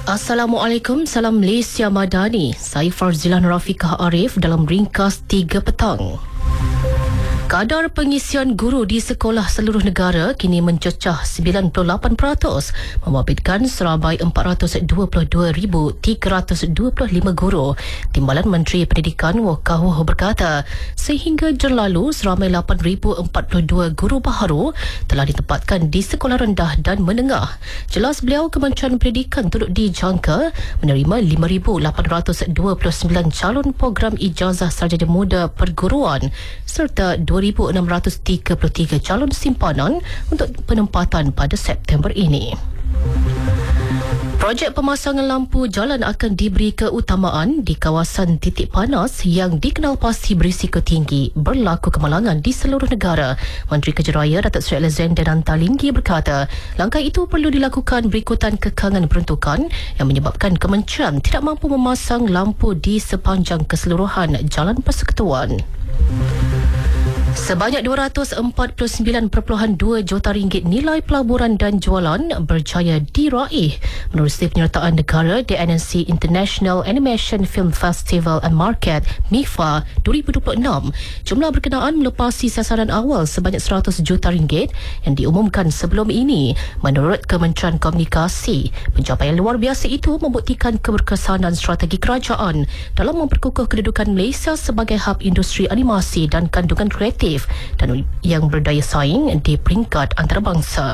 Assalamualaikum, salam Malaysia Madani. Saya Farzilan Rafiqah Arif dalam ringkas 3 petang. Kadar pengisian guru di sekolah seluruh negara kini mencecah 98%, membabitkan seramai 422,325 guru. Timbalan Menteri Pendidikan Wakahuh berkata, sehingga jam lalu seramai 8,042 guru baharu telah ditempatkan di sekolah rendah dan menengah. Jelas beliau, Kementerian Pendidikan turut dijangka menerima 5,829 calon program ijazah sarjana muda perguruan serta 2,633 calon simpanan untuk penempatan pada September ini. Projek pemasangan lampu jalan akan diberi keutamaan di kawasan titik panas yang dikenal pasti berisiko tinggi berlaku kemalangan di seluruh negara. Menteri Kejaraya Datuk Seri Alexander Nantalinggi berkata, langkah itu perlu dilakukan berikutan kekangan peruntukan yang menyebabkan kementerian tidak mampu memasang lampu di sepanjang keseluruhan jalan persekutuan. Sebanyak RM249.2 juta nilai pelaburan dan jualan berjaya diraih menerusi penyertaan negara di NNC International Animation Film Festival and Market MIFA 2026. Jumlah berkenaan melepasi sasaran awal sebanyak RM100 juta yang diumumkan sebelum ini. Menurut Kementerian Komunikasi, pencapaian luar biasa itu membuktikan keberkesanan strategi kerajaan dalam memperkukuh kedudukan Malaysia sebagai hub industri animasi dan kandungan kreatif dan yang berdaya saing di peringkat antarabangsa.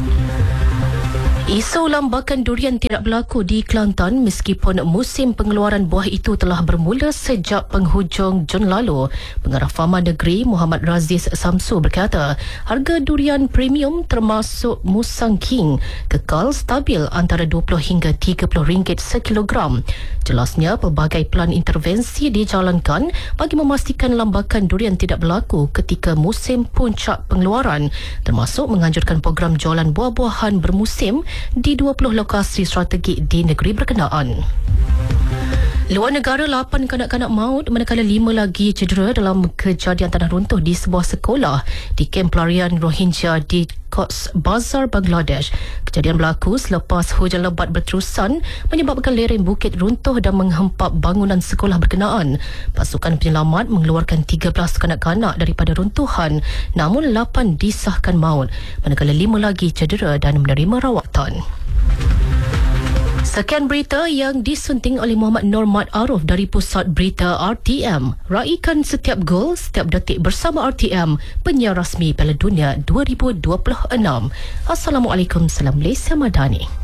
Isu lambakan durian tidak berlaku di Kelantan meskipun musim pengeluaran buah itu telah bermula sejak penghujung Jun lalu. Pengarah Fama Negeri Muhammad Raziz Samsu berkata, harga durian premium termasuk Musang King kekal stabil antara RM20 hingga RM30 sekilogram. Jelasnya, pelbagai pelan intervensi dijalankan bagi memastikan lambakan durian tidak berlaku ketika musim puncak pengeluaran, termasuk menganjurkan program jualan buah-buahan bermusim di 20 lokasi strategik di negeri berkenaan. Luar negara, 8 kanak-kanak maut manakala 5 lagi cedera dalam kejadian tanah runtuh di sebuah sekolah di kem pelarian Rohingya di Cox's Bazar, Bangladesh. Kejadian berlaku selepas hujan lebat berterusan menyebabkan lereng bukit runtuh dan menghempap bangunan sekolah berkenaan. Pasukan penyelamat mengeluarkan 13 kanak-kanak daripada runtuhan, namun 8 disahkan maut manakala 5 lagi cedera dan menerima rawatan. Sekian berita yang disunting oleh Muhammad Normat Aruf dari Pusat Berita RTM. Raikan setiap gol, setiap detik bersama RTM, penyiar rasmi Piala Dunia 2026. Assalamualaikum, salam Malaysia Madani.